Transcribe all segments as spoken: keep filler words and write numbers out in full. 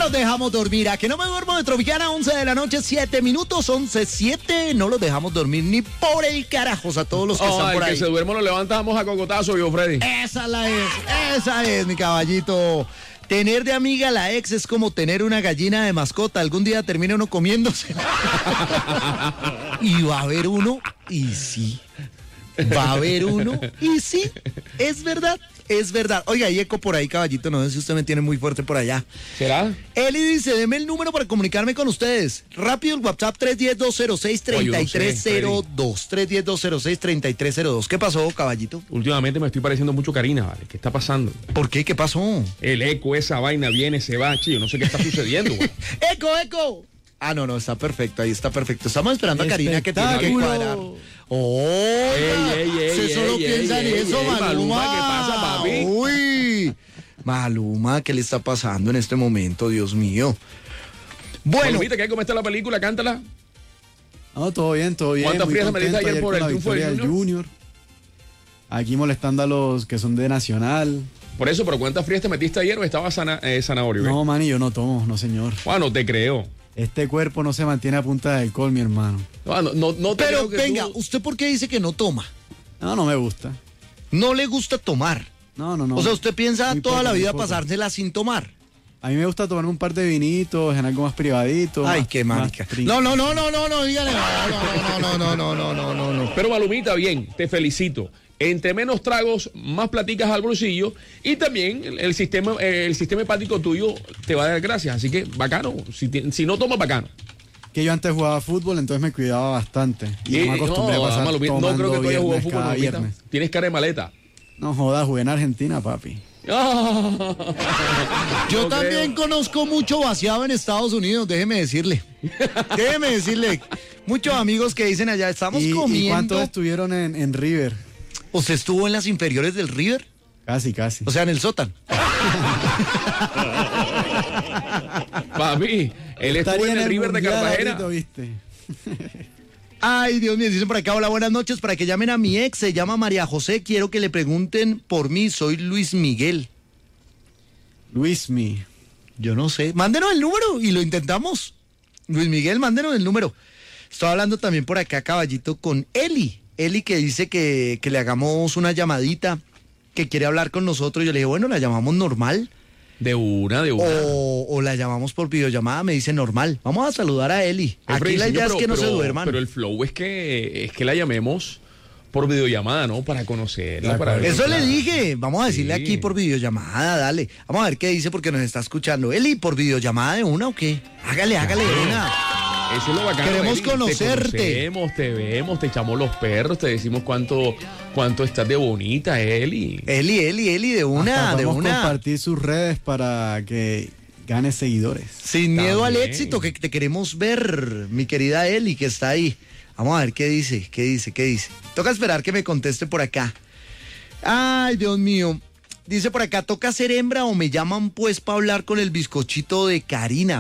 los dejamos dormir. A que no me duermo de Tropicana, once de la noche, siete minutos, once, siete. No los dejamos dormir ni por el carajos a todos los que oh, están por el ahí. que se duerma lo levantamos a cocotazo, yo, Freddy. Esa la es, esa es, mi caballito. Tener de amiga a la ex es como tener una gallina de mascota. Algún día termina uno comiéndose. Y va a haber uno, y sí. Va a haber uno, y sí. Es verdad, es verdad. Oiga, hay eco por ahí, caballito. No sé si usted me tiene muy fuerte por allá. ¿Será? Eli dice, deme el número para comunicarme con ustedes. Rápido, el WhatsApp tres uno cero, dos cero seis, tres tres cero dos. tres uno cero, dos cero seis, tres tres cero dos. ¿Qué pasó, caballito? Últimamente me estoy pareciendo mucho a Karina, ¿vale? ¿Qué está pasando? ¿Por qué? ¿Qué pasó? El eco, esa vaina viene, se va, chido. No sé qué está sucediendo, güey. ¡Eco, eco! Ah, no, no, está perfecto, ahí está perfecto. Estamos esperando a Karina que tiene que Espectáculo. cuadrar. ¡Oh! Ey, ey, ey, Usted solo ey, piensa ey, en ey, eso, ey, Maluma. Maluma, ¿qué pasa, papi? Uy, Maluma, ¿qué le está pasando en este momento, Dios mío? Bueno, Malumita, ¿qué? ¿Cómo está la película? Cántala. No, todo bien, todo bien. ¿Cuántas muy frías me diste contento ayer por con el la triunfo del victoria Junior? Junior? Aquí molestando a los que son de Nacional. Por eso, ¿pero cuántas frías te metiste ayer o estaba sana, eh, zanahorio? No, güey? mani, yo no tomo, no señor. Bueno, te creo. Este cuerpo no se mantiene a punta de alcohol, mi hermano. No, no, no, no te pero creo que venga, tú- ¿usted por qué dice que no toma? No, no me gusta. No le gusta tomar. No, no, no. O sea, ¿usted piensa Muy toda poco, la muy vida poco. pasársela sin tomar? A mí me gusta tomarme un par de vinitos en algo más privadito. Ay, más- qué más marica. trin- No, no, no, no, no, no, dígale. No, no, no, no, no, no, no, no, no. Pero Malumita, bien, te felicito. Entre menos tragos, más platicas al bolsillo y también el, el sistema el sistema hepático tuyo te va a dar gracias. Así que bacano. Si, ti- si no tomas, bacano. Que yo antes jugaba fútbol, entonces me cuidaba bastante. Y Eh, no me acostumbré a pasar Malumita, no tomando creo que tú hayas jugado viernes fútbol, cada Malumita. viernes. Tienes cara de maleta. No jodas, jugué en Argentina, papi. Yo No también creo. conozco mucho vaciado en Estados Unidos, déjeme decirle. Déjeme decirle. Muchos amigos que dicen allá, estamos ¿Y, ¿Y comiendo. cuántos estuvieron en, en River? ¿Usted estuvo en las inferiores del River? Casi, casi. O sea, en el sótano. Papi, él estuvo Estaría en el River de Mundial Cartagena. ahorita, ¿viste? Ay, Dios mío, dicen por acá, hola, buenas noches, para que llamen a mi ex, se llama María José, quiero que le pregunten por mí, soy Luis Miguel. Luismi. Yo no sé, mándenos el número y lo intentamos. Luis Miguel, mándenos el número. Estoy hablando también por acá, caballito, con Eli. Eli que dice que, que le hagamos una llamadita, que quiere hablar con nosotros. Yo le dije, bueno, la llamamos normal De una, de una. o, o la llamamos por videollamada. Me dice normal. Vamos a saludar a Eli. Eh, Aquí Freddy, la señor, idea es pero- que no se pero- duerman. Pero el flow es que es que la llamemos por videollamada, ¿no? Para conocerla. Para ver- Eso le claro. dije, vamos a decirle Sí. aquí por videollamada, dale. Vamos a ver qué dice porque nos está escuchando. Eli, ¿por videollamada de una o qué? Hágale, hágale de una. Eso es lo bacano. Queremos Eli. conocerte. Te conocemos, te vemos, te echamos los perros, te decimos cuánto, cuánto estás de bonita, Eli. Eli, Eli, Eli, de una, Hasta de podemos una. compartir sus redes para que gane seguidores. Sin miedo al También. éxito, que te queremos ver, mi querida Eli, que está ahí. Vamos a ver qué dice, qué dice, qué dice. Toca esperar que me conteste por acá. Ay, Dios mío. Dice por acá, ¿toca ser hembra o me llaman pues para hablar con el bizcochito de Karina?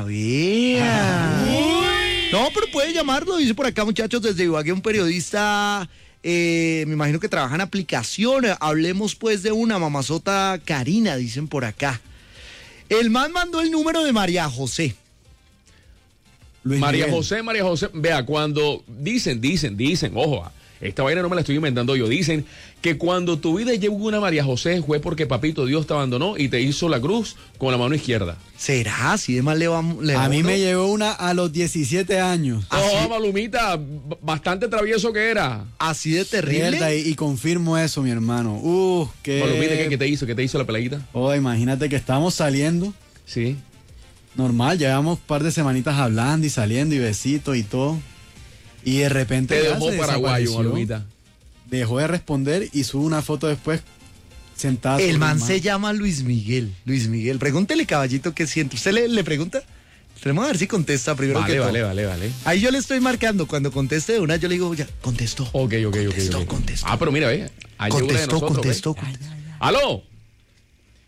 Vea. No, pero puede llamarlo, dice por acá, muchachos, desde Ibagué, un periodista, eh, me imagino que trabaja en aplicación. Hablemos pues de una mamazota Karina, dicen por acá. El man mandó el número de María José. Luis María Miguel. José, María José, vea, cuando dicen, dicen, dicen, ojo, esta vaina no me la estoy inventando yo, dicen que cuando tu vida llegó una María José fue porque papito Dios te abandonó y te hizo la cruz con la mano izquierda. ¿Será? Así de mal le vamos. Le A va mí uno? me llegó una a los diecisiete años. Oh, Malumita, b- bastante travieso que era. Así de terrible. Mierda, y, y confirmo eso, mi hermano. Uh, que... Malumita, ¿qué, qué te hizo? ¿Qué te hizo la peladita? Oh, imagínate que estábamos saliendo. Sí. Normal, llevamos un par de semanitas hablando y saliendo y besitos y todo. Y de repente Te ya dejó se paraguayo, desapareció. Malumita. Dejó de responder y sube una foto después sentada. El sobre man mar. se llama Luis Miguel. Luis Miguel. Pregúntele, caballito, qué siente. ¿Usted le, le pregunta? Tenemos a ver si contesta primero Vale, que todo. vale, vale, vale. Ahí yo le estoy marcando. Cuando conteste de una, yo le digo, ya, contestó. Ok, ok, ok. Contestó, ok. contestó. Ah, pero mira, ve. ahí llegó una de Contestó, nosotros, contestó, ve. contestó. ¡Aló!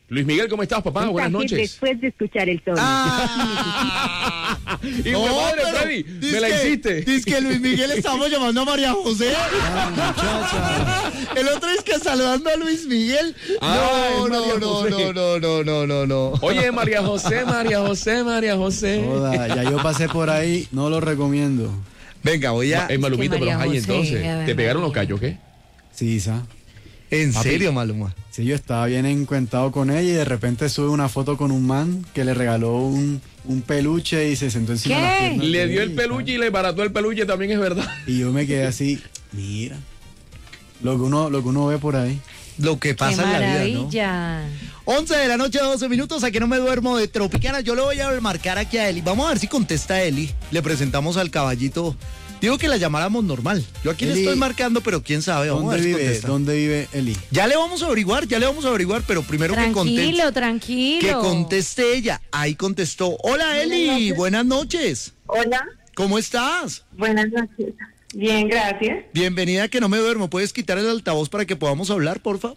Luis Miguel, ¿cómo estás, papá? Buenas Mensaje noches. Después de escuchar el tono. Ah, Y no, mi madre, pero Freddy, dice me la que- hiciste. Dice que Luis Miguel estamos llamando a María José. Ah, muchacha. El otro es que saludando a Luis Miguel. Ah, No, es no, María no, José. no, no, no, no, no, no. Oye, María José, María José, María José. Joda, ya yo pasé por ahí, no lo recomiendo. Venga, voy a. Es Malumita, Es que pero María ay, José, entonces, a ver, ¿te pegaron María. los callos, qué? Sí, sa. En Papi. serio, Maluma. Sí, yo estaba bien encuentado con ella y de repente sube una foto con un man que le regaló un, un peluche y se sentó encima de las ¿Qué? piernas Le de dio él el y peluche y tal. le barató el peluche, también es verdad. Y yo me quedé así, mira. Lo que uno, lo que uno ve por ahí. Lo que Qué pasa en la vida, ¿no? maravilla. once de la noche, doce minutos, a que no me duermo de Tropicana. Yo le voy a marcar aquí a Eli. Vamos a ver si contesta Eli. Le presentamos al caballito. Digo que la llamáramos normal. Yo aquí le Eli, estoy marcando, pero quién sabe. Vamos a ¿Dónde ver si vive, contesta. ¿Dónde vive Eli? Ya le vamos a averiguar, ya le vamos a averiguar, pero primero que conteste. Tranquilo, tranquilo. Que conteste ella. Ahí contestó. Hola Eli, buenas noches. Hola, ¿Cómo estás? buenas noches. Bien, gracias. Bienvenida a Que No Me Duermo. ¿Puedes quitar el altavoz para que podamos hablar, porfa?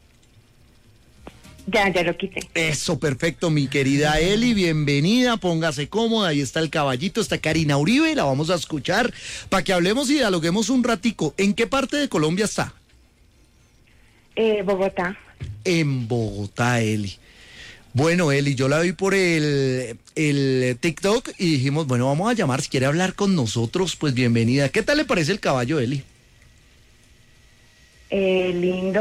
Ya, ya lo quité. Eso, perfecto, mi querida Eli, bienvenida, póngase cómoda, ahí está el caballito, está Karina Uribe, la vamos a escuchar para que hablemos y dialoguemos un ratico. ¿En qué parte de Colombia está? Eh, Bogotá. En Bogotá, Eli. Bueno, Eli, yo la vi por el, el TikTok y dijimos, bueno, vamos a llamar, si quiere hablar con nosotros, pues bienvenida. ¿Qué tal le parece el caballo, Eli? Eh, lindo.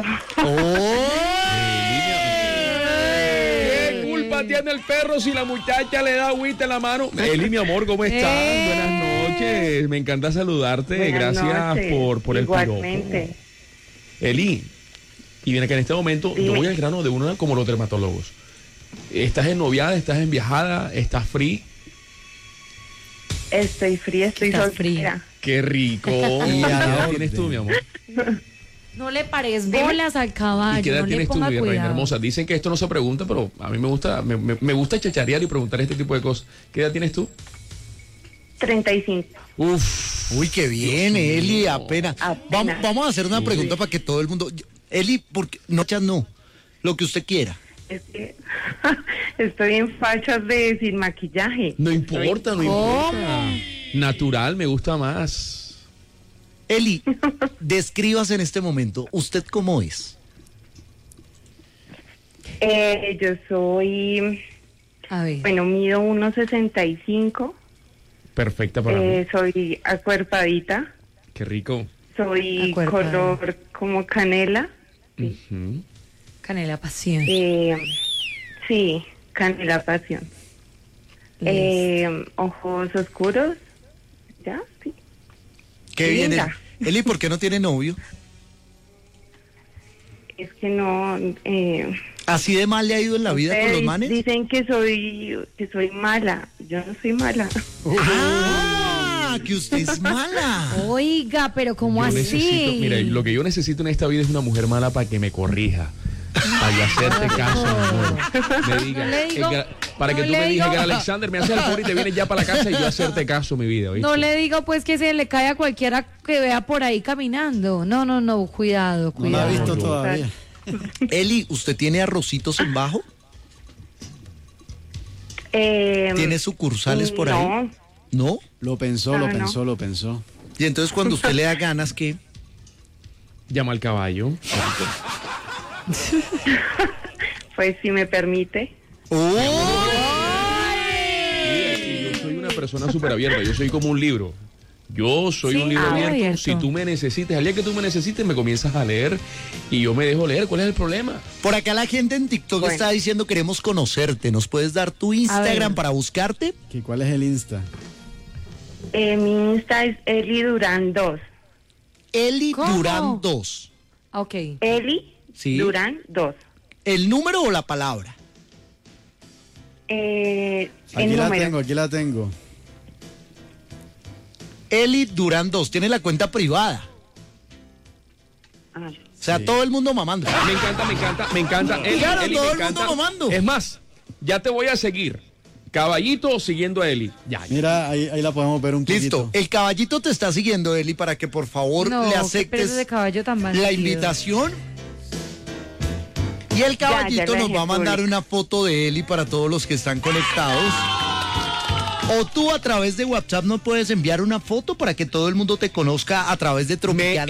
¿Qué culpa tiene el perro si la muchacha le da agüita en la mano? Eli, mi amor, ¿cómo estás? Eh. Buenas noches. Me encanta saludarte. Buenas Gracias noches. por, por el Igualmente. piropo. Eli, y viene que en este momento yo Dime. voy al grano de una como los dermatólogos. ¿Estás ennoviada? ¿Estás enviajada? ¿Estás free? Estoy fría, estoy Estás soltera. ¡Qué rico! Y ¿Y a qué la edad tienes tú, orden. mi amor? No le pares bolas al caballo. ¿Y qué edad no le tienes tú, ponga mi reina cuidado. hermosa? Dicen que esto no se pregunta, pero a mí me gusta, me, me- me gusta chacharear y preguntar este tipo de cosas. ¿Qué edad tienes tú? treinta y cinco. Uf. Uy, qué bien, Eli, apenas. Apenas. Vamos, vamos a hacer una pregunta para que todo el mundo... Eli, porque no, ya no, lo que usted quiera. Es que estoy en fachas de sin maquillaje. No importa, no importa. Natural, me gusta más. Eli, describas en este momento, ¿usted cómo es? Eh, yo soy, A ver. bueno, mido uno sesenta y cinco. Perfecta para mí. Eh, soy acuerpadita. Qué rico. Soy Acuerpada. color como canela. Ujú. Canela pasión. Eh, sí, canela pasión. Eh, ojos oscuros. ¿Ya? Sí. Qué bien, Eli. Linda. Eli, ¿por qué no tiene novio? Es que no... Eh, ¿Así de mal le ha ido en la vida con los ustedes manes? dicen que soy que soy mala. Yo no soy mala. ¡Ah! Que usted es mala. Oiga, pero ¿cómo Yo así? necesito, mira, lo que yo necesito en esta vida es una mujer mala para que me corrija. Para yo hacerte caso, mi amor. Me diga, No le digo- eh, gra- para que no tú le me digas digo- que Alexander me hace el favor y te vienes ya para la casa y yo hacerte caso, mi vida. ¿oíste? No le digo pues que se le cae a cualquiera que vea por ahí caminando. No, no, no, cuidado, No la cuidado. ha visto no. todavía. Eli, ¿usted tiene arrocitos en bajo? Eh, ¿Tiene sucursales por ahí? no, ¿No? Lo pensó, No, lo no. pensó, lo pensó. Y entonces cuando usted le da ganas, ¿qué? Llama al caballo. pues si me permite. ¡Oh! Y yo soy una persona súper abierta, yo soy como un libro. Yo soy Sí, un libro ah, abierto. abierto. Si tú me necesites, al día que tú me necesites, me comienzas a leer y yo me dejo leer. ¿Cuál es el problema? Por acá la gente en TikTok Bueno. está diciendo queremos conocerte. ¿Nos puedes dar tu Instagram ver. para buscarte? ¿Qué, ¿Cuál es el Insta? Eh, mi Insta es Eli Durán dos. Eli ¿Cómo? Durán dos. Ok. Eli Sí. Durán dos. ¿El número o la palabra? Eh, Aquí el la número. tengo, aquí la tengo. Eli Durán dos. Tiene la cuenta privada. Ah, O sea, Sí. todo el mundo mamando. Me encanta, me encanta, me encanta. Eli, Claro, Eli, todo me el mundo encanta. mamando. Es más, ya te voy a seguir. Caballito siguiendo a Eli. Ya, ya. Mira, ahí, ahí la podemos ver un Listo. poquito. El caballito te está siguiendo, Eli, para que por favor No, le qué aceptes pereza de caballo tan la bandido. invitación. Y el Ya, ya caballito lo nos dejé va a mandar público. una foto de él y para todos los que están conectados. O tú a través de WhatsApp nos puedes enviar una foto para que todo el mundo te conozca a través de Tropical.